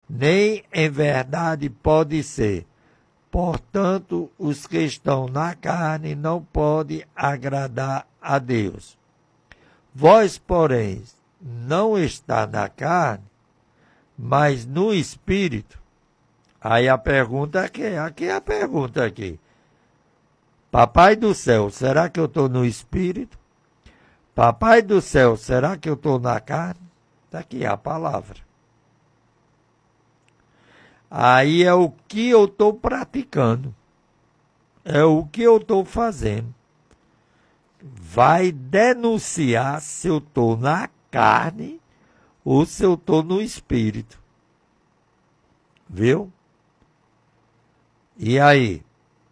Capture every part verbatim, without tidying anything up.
nem em verdade pode ser. Portanto, os que estão na carne não podem agradar a Deus. Vós, porém, não está na carne, mas no Espírito. Aí a pergunta aqui, aqui é a pergunta aqui. Papai do céu, será que eu estou no Espírito? Papai do céu, será que eu estou na carne? Está aqui a palavra. Aí é o que eu estou praticando. É o que eu estou fazendo. Vai denunciar se eu estou na carne ou se eu estou no Espírito. Viu? E aí?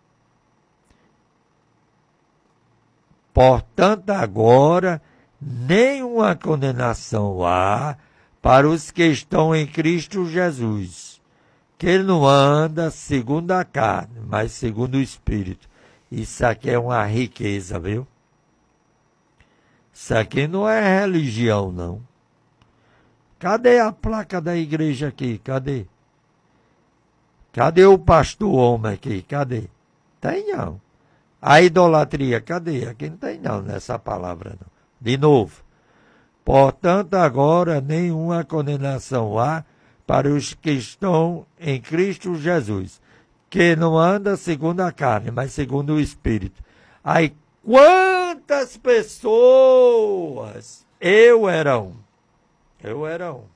Portanto, agora, nenhuma condenação há para os que estão em Cristo Jesus, que ele não anda segundo a carne, mas segundo o Espírito. Isso aqui é uma riqueza, viu? Isso aqui não é religião, não. Cadê a placa da igreja aqui? Cadê? Cadê o pastor homem aqui? Cadê? Tem não. A idolatria, cadê? Aqui não tem não nessa palavra, não. De novo. Portanto, agora nenhuma condenação há para os que estão em Cristo Jesus, que não anda segundo a carne, mas segundo o Espírito. Aí, quantas pessoas? Eu era um. Eu era um.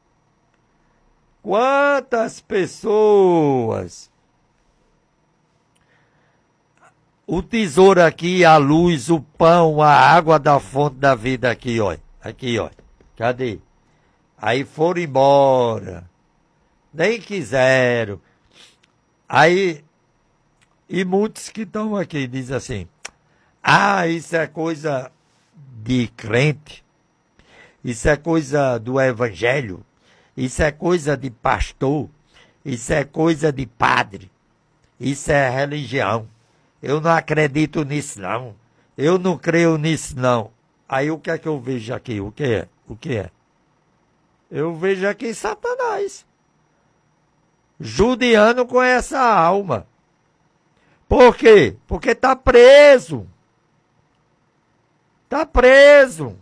Quantas pessoas? O tesouro aqui, a luz, o pão, a água da fonte da vida aqui, ó. Aqui, ó. Cadê? Aí foram embora. Nem quiseram. Aí, e muitos que estão aqui dizem assim, ah, isso é coisa de crente. Isso é coisa do evangelho. Isso é coisa de pastor. Isso é coisa de padre. Isso é religião. Eu não acredito nisso, não. Eu não creio nisso, não. Aí o que é que eu vejo aqui? O que é? O que é? Eu vejo aqui Satanás. Judiando com essa alma. Por quê? Porque está preso. Está preso.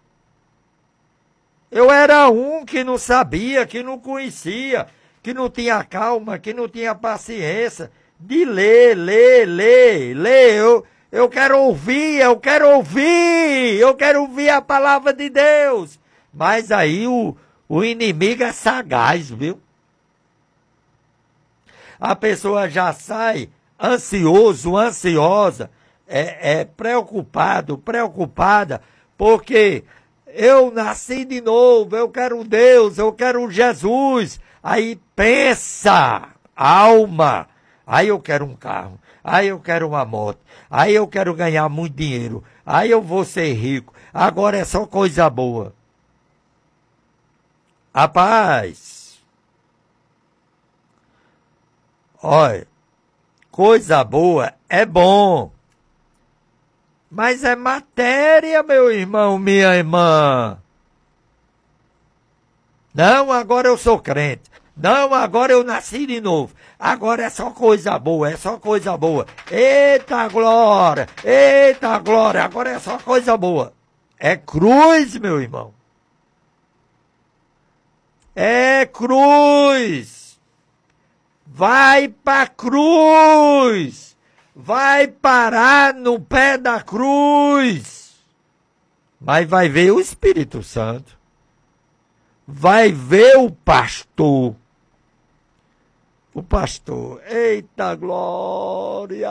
Eu era um que não sabia, que não conhecia, que não tinha calma, que não tinha paciência de ler, ler, ler, ler. Eu, eu quero ouvir, eu quero ouvir, eu quero ouvir a palavra de Deus. Mas aí o, o inimigo é sagaz, viu? A pessoa já sai ansioso, ansiosa, é, é preocupado, preocupada, porque eu nasci de novo, eu quero Deus, eu quero Jesus. Aí pensa, alma, aí eu quero um carro, aí eu quero uma moto, aí eu quero ganhar muito dinheiro, aí eu vou ser rico, agora é só coisa boa. Rapaz, olha, coisa boa é bom, mas é matéria, meu irmão, minha irmã. Não, agora eu sou crente. Não, agora eu nasci de novo. Agora é só coisa boa, é só coisa boa. Eita glória, eita glória, agora é só coisa boa. É cruz, meu irmão. É cruz. Vai pra cruz. Vai parar no pé da cruz. Mas vai ver o Espírito Santo. Vai ver o pastor. O pastor. Eita glória!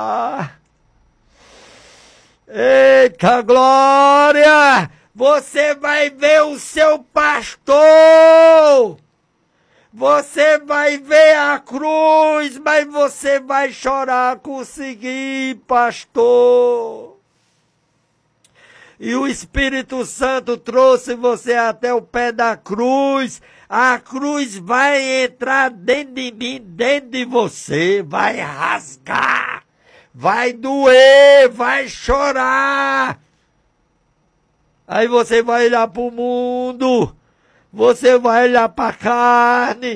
Eita glória! Você vai ver o seu pastor! Você vai ver a cruz, mas você vai chorar, conseguir, pastor. E o Espírito Santo trouxe você até o pé da cruz. A cruz vai entrar dentro de mim, dentro de você, vai rasgar, vai doer, vai chorar. Aí você vai olhar para o mundo, você vai olhar para a carne.